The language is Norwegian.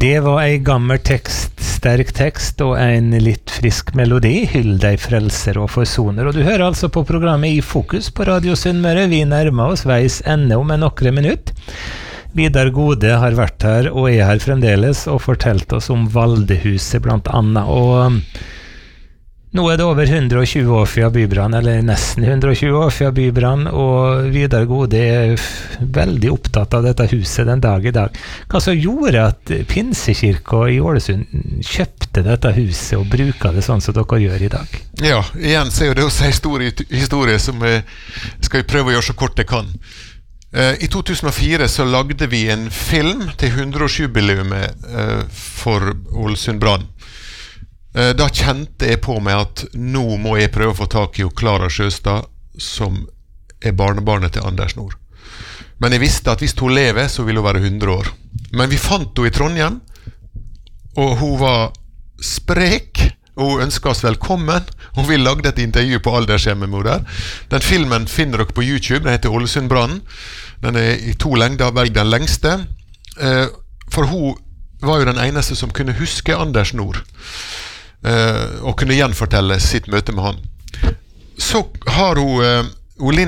Det var en gammel tekst, sterk tekst og en litt frisk melodi. Hyll deg frelser og forsoner. Og du hører altså på programmet I Fokus på Radio Sunnmøre. Vi nærmer oss veis ende om noen minutter. Vidar Gode har vært her og er her fremdeles og fortalt oss om Valdehuset blant annet. Og nå det over 120 år siden bybrann, eller nesten 120 år siden bybrann, og Vidar Gode er veldig opptatt av dette huset den dag I dag. Hva så gjorde at Pinsekirka I Ålesund kjøpte dette huset og bruker det sånn som dere gjør I dag? Ja, igjen så det også en historie som skal jeg prøve å gjøre så kort jeg kan. I 2004 så lagde vi en film til 100-årsjubileumet for Ålesund brann. Da kjente jeg på meg at nå må jeg prøve å få tak I Klara Sjøstad, som barnebarnet til Anders Nord. Men jeg visste at hvis hun lever, så vil hun være 100 år. Men vi fant henne I Trondheim, og hun var sprek, og hun ønsket oss velkommen, og vi lagde et intervju på aldershjemmet med henne der. Den filmen finner dere på YouTube, den heter Ålesund brann. Den I 2 lengder, velg den lengste. For hun var jo den eneste som kunne huske Anders Nord. Og kunne gjenfortelle sitt møte med han. Så har hun